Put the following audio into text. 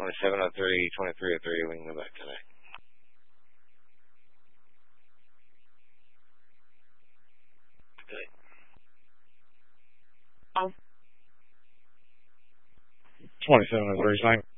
2703, 2303, we can go back to that. Good. 2703, thank you.